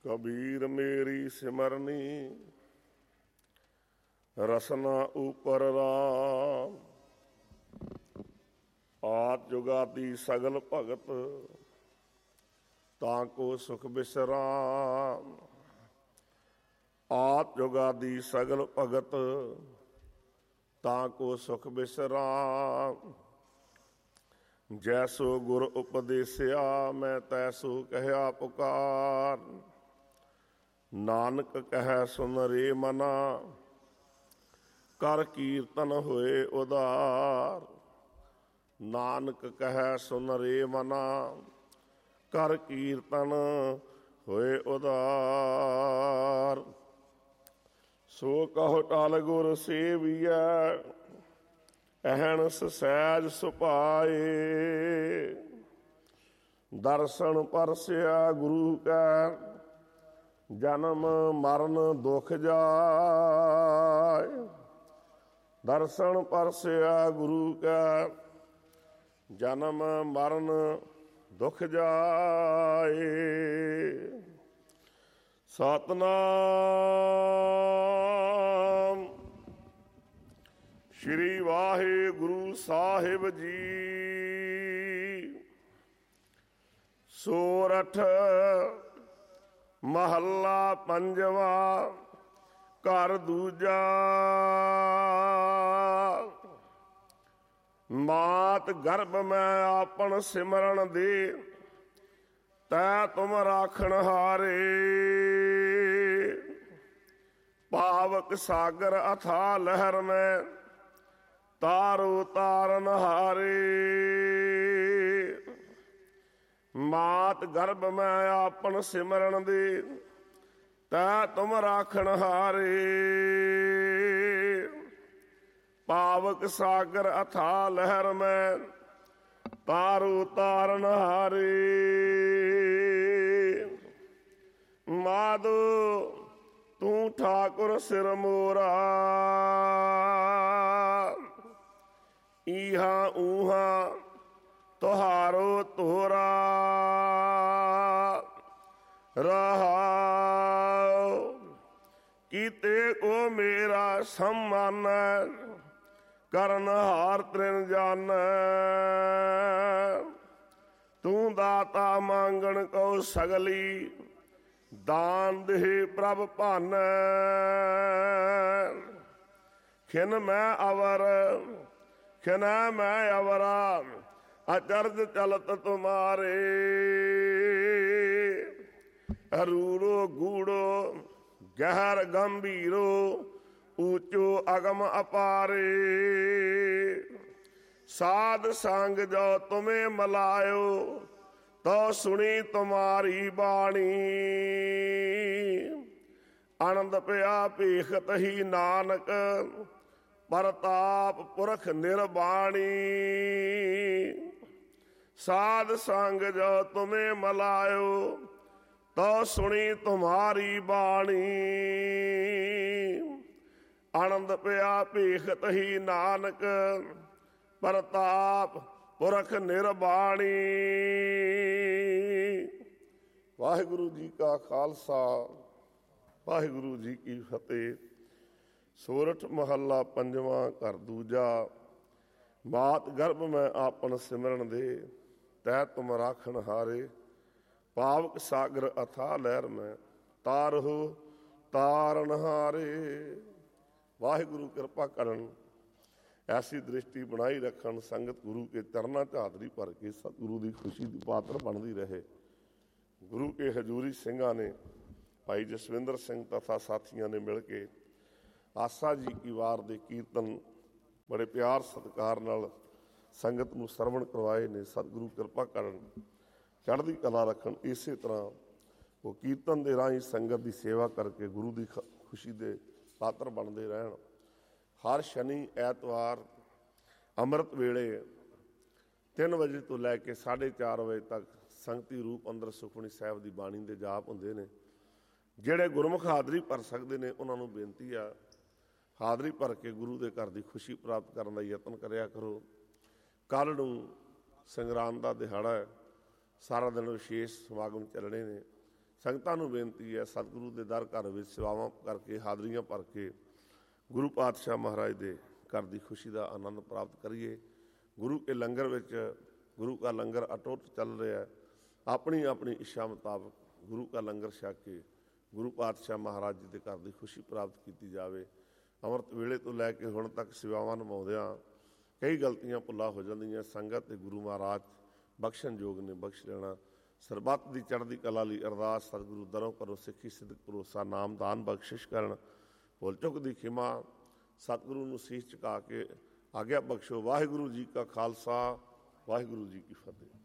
ਕਬੀਰ ਮੇਰੀ ਸਿਮਰਨੀ ਰਸਨਾ ਉਪਰ ਰਾਮ। ਆਦ ਜੁਗਾਦੀ ਸਗਲ ਭਗਤ ਤਾਂ ਕੋ ਸੁਖ ਬਿਸਰਾਮ। ਆਦ ਜੁਗਾਦੀ ਸਗਲ ਭਗਤ ਤਾਂ ਕੋ ਸੁਖ ਬਿਸਰਾਮ। ਜੈਸੋ ਗੁਰ ਉਪਦੇਸਿਆ ਮੈਂ ਤੈਸੋ ਕਹਿਆ ਪੁਕਾਰ। ਨਾਨਕ ਕਹਿ ਸੁਨ ਰੇ ਮਨਾ ਕਰ ਕੀਰਤਨ ਹੋਏ ਉਦਾਰ। ਨਾਨਕ ਕਹਿ ਸੁਨ ਰੇ ਮਨਾ ਕਰ ਕੀਰਤਨ ਹੋਏ ਉਦਾਰ। ਸੋ ਕਹੋ ਟਲ ਗੁਰ ਸੇਵੀਐ ਅਹਨਸ ਸਹਿਜ ਸੁਭਾਏ। ਦਰਸ਼ਨ ਪਰਸਿਆ ਗੁਰੂ ਕੈ ਜਨਮ ਮਰਨ ਦੁਖ ਜਾਏ। ਦਰਸ਼ਨ ਪਰਸਿਆ ਗੁਰੂ ਕੈ ਜਨਮ ਮਰਨ ਦੁਖ ਜਾਏ। ਸਤਨਾਮ ਸ਼੍ਰੀ ਵਾਹਿਗੁਰੂ ਸਾਹਿਬ ਜੀ। ਸੋਰਠ ਮਹੱਲਾ ਪੰਜਵਾ ਘਰ ਦੂਜਾ। ਮਾਤ ਗਰਭ ਮੈਂ ਆਪਨ ਸਿਮਰਨ ਦੇ ਤੈ ਤੁਮ ਰਾਖਣ ਹਾਰੇ। ਪਾਵਕ ਸਾਗਰ ਅਥਾ ਲਹਿਰ ਮੈਂ ਤਾਰੋ ਤਾਰਨ ਹਾਰੇ। ਮਾਤ ਗਰਭ ਮੈਂ ਆਪਨ ਸਿਮਰਨ ਦੇ ਤੈ ਤੁਮ ਰਾਖਣ ਹਾਰੇ। ਪਾਵਕ ਸਾਗਰ ਅਥਾ ਲਹਿਰ ਮੈਂ ਤਾਰੋ ਤਾਰਨ ਹਾਰੇ। ਮਾਧੋ ਤੂੰ ਠਾਕੁਰ ਸਿਰ ਮੋਰਾ ਈਹਾਂ ਊਹਾਂ ਤੁਹਾਰੋ ਤੋਰਾ। ਰਹਾਉ ਕੀਤੇ ਕੋ ਮੇਰਾ ਸਮਾਨ ਕਰਨ ਹਾਰ ਤ੍ਰਿਨ ਜਾਨੈ। ਤੂੰ ਦਾਤਾ ਮੰਗਣ ਕਉ ਸਗਲੀ ਦਾਨ ਦੇ ਪ੍ਰਭ ਭਾਨੈ। ਖਿਨ ਮੈਂ ਅਵਰ ਖਿਨੈ ਮੈਂ ਅਵਰਾ ਅਚਰਜ ਚਲਤ ਤੁਮਾਰੇ। ਅਰੂੜੋ ਗੂੜੋ ਗਹਿਰ ਗੰਭੀਰੋ ਊਚੋ ਅਗਮ ਅਪਾਰੇ। ਸਾਧ ਸੰਗ ਜੋ ਤੁਮੇ ਮਲਾਇਓ ਤੋ ਸੁਣੀ ਤੁਮਾਰੀ ਬਾਣੀ। ਆਨੰਦ ਪਿਆ ਭੇਖਤ ਹੀ ਨਾਨਕ ਪ੍ਰਤਾਪ ਪੁਰਖ ਨਿਰਬਾਣੀ। ਸਾਧ ਸੰਗ ਜੋ ਤੁਮੇ ਮਲਾਇਓ ਤੋ ਸੁਣੀ ਤੁਮਾਰੀ ਬਾਣੀ। ਆਨੰਦ ਪਿਆ ਭੇਖਤ ਹੀ ਨਾਨਕ ਪ੍ਰਤਾਪ ਪੁਰਖ ਨਿਰਬਾਣੀ। ਵਾਹਿਗੁਰੂ ਜੀ ਕਾ ਖਾਲਸਾ ਵਾਹਿਗੁਰੂ ਜੀ ਕੀ ਫਤਿਹ। ਸੋਰਠ ਮਹੱਲਾ ਪੰਜਵਾਂ ਘਰ ਦੂਜਾ। ਮਾਤ ਗਰਭ ਮੈਂ ਆਪਨ ਸਿਮਰਨ ਦੇ ਤੈ ਤੁਮ ਰਾਖਣ ਹਾਰੇ। ਪਾਵਕ ਸਾਗਰ ਅਥਾ ਲਹਿਰ ਮੈਂ ਤਾਰਹੁ ਤਾਰਨ ਹਾਰੇ। ਵਾਹਿਗੁਰੂ ਕਿਰਪਾ ਕਰਨ ਐਸੀ ਦ੍ਰਿਸ਼ਟੀ ਬਣਾਈ ਰੱਖਣ ਸੰਗਤ ਗੁਰੂ ਕੇ ਚਰਨਾਂ 'ਚ ਹਾਜ਼ਰੀ ਭਰ ਕੇ ਸਤਿਗੁਰੂ ਦੀ ਖੁਸ਼ੀ ਦੀ ਪਾਤਰ ਬਣਦੀ ਰਹੇ। ਗੁਰੂ ਕੇ ਹਜ਼ੂਰੀ ਸਿੰਘਾਂ ਨੇ ਭਾਈ ਜਸਵਿੰਦਰ ਸਿੰਘ ਤਥਾ ਸਾਥੀਆਂ ਨੇ ਮਿਲ ਕੇ ਆਸਾ ਜੀ ਕੀ ਵਾਰ ਦੇ ਕੀਰਤਨ ਬੜੇ ਪਿਆਰ ਸਤਿਕਾਰ ਨਾਲ ਸੰਗਤ ਨੂੰ ਸਰਵਣ ਕਰਵਾਏ ਨੇ। ਸਤਿਗੁਰੂ ਕਿਰਪਾ ਕਰਨ ਚੜ੍ਹਦੀ ਕਲਾ ਰੱਖਣ। ਇਸੇ ਤਰ੍ਹਾਂ ਉਹ ਕੀਰਤਨ ਦੇ ਰਾਹੀਂ ਸੰਗਤ ਦੀ ਸੇਵਾ ਕਰਕੇ ਗੁਰੂ ਦੀ ਖੁਸ਼ੀ ਦੇ ਪਾਤਰ ਬਣਦੇ ਰਹਿਣ। ਹਰ ਸ਼ਨੀ ਐਤਵਾਰ ਅੰਮ੍ਰਿਤ ਵੇਲੇ 3 ਵਜੇ ਤੋਂ ਲੈ ਕੇ 4:30 ਵਜੇ ਤੱਕ ਸੰਗਤੀ ਰੂਪ ਅੰਦਰ ਸੁਖਮਨੀ ਸਾਹਿਬ ਦੀ ਬਾਣੀ ਦੇ ਜਾਪ ਹੁੰਦੇ ਨੇ। ਜਿਹੜੇ ਗੁਰਮੁਖ ਹਾਜ਼ਰੀ ਭਰ ਸਕਦੇ ਨੇ ਉਹਨਾਂ ਨੂੰ ਬੇਨਤੀ ਆ ਹਾਜ਼ਰੀ ਭਰ ਕੇ ਗੁਰੂ ਦੇ ਘਰ ਦੀ ਖੁਸ਼ੀ ਪ੍ਰਾਪਤ ਕਰਨ ਦਾ ਯਤਨ ਕਰਿਆ ਕਰੋ। ਕੱਲ੍ਹ ਨੂੰ ਸੰਗਰਾਂਦ ਦਾ ਦਿਹਾੜਾ ਹੈ। ਸਾਰਾ ਦਿਨ ਵਿਸ਼ੇਸ਼ ਸਮਾਗਮ ਚੱਲਣੇ ਨੇ। ਸੰਗਤਾਂ ਨੂੰ ਬੇਨਤੀ ਹੈ, ਸਤਿਗੁਰੂ ਦੇ ਦਰ ਘਰ ਵਿੱਚ ਸੇਵਾਵਾਂ ਕਰਕੇ, ਹਾਜ਼ਰੀਆਂ ਭਰ ਕੇ ਗੁਰੂ ਪਾਤਸ਼ਾਹ ਮਹਾਰਾਜ ਦੇ ਘਰ ਦੀ ਖੁਸ਼ੀ ਦਾ ਆਨੰਦ ਪ੍ਰਾਪਤ ਕਰੀਏ। ਗੁਰੂ ਕੇ ਲੰਗਰ ਵਿੱਚ ਗੁਰੂ ਕਾ ਲੰਗਰ ਅਟੁੱਟ ਚੱਲ ਰਿਹਾ। ਆਪਣੀ ਆਪਣੀ ਇੱਛਾ ਮੁਤਾਬਕ ਗੁਰੂ ਕਾ ਲੰਗਰ ਛਕ ਕੇ ਗੁਰੂ ਪਾਤਸ਼ਾਹ ਮਹਾਰਾਜ ਜੀ ਦੇ ਘਰ ਦੀ ਖੁਸ਼ੀ ਪ੍ਰਾਪਤ ਕੀਤੀ ਜਾਵੇ। ਅੰਮ੍ਰਿਤ ਵੇਲੇ ਤੋਂ ਲੈ ਕੇ ਹੁਣ ਤੱਕ ਸੇਵਾਵਾਂ ਨਿਭਾਉਂਦਿਆਂ ਕਈ ਗਲਤੀਆਂ ਭੁੱਲਾਂ ਹੋ ਜਾਂਦੀਆਂ। ਸੰਗਤ ਤੇ ਗੁਰੂ ਮਹਾਰਾਜ ਬਖਸ਼ਣ ਯੋਗ ਨੇ, ਬਖਸ਼ ਲੈਣਾ। ਸਰਬੱਤ ਦੀ ਚੜ੍ਹਦੀ ਕਲਾ ਲਈ ਅਰਦਾਸ, ਸਤਿਗੁਰੂ ਦਰੋਂ ਕਰੋ ਸਿੱਖੀ ਸਿੱਧਕ ਭਰੋਸਾ, ਨਾਮ ਦਾਨ ਬਖਸ਼ਿਸ਼ ਕਰਨ, ਭੁੱਲ ਚੁੱਕ ਦੀ ਖਿਮਾ। ਸਤਿਗੁਰੂ ਨੂੰ ਸੀਸ ਝੁਕਾ ਕੇ ਆਗਿਆ ਬਖਸ਼ੋ। ਵਾਹਿਗੁਰੂ ਜੀ ਕਾ ਖਾਲਸਾ, ਵਾਹਿਗੁਰੂ ਜੀ ਕੀ ਫਤਿਹ।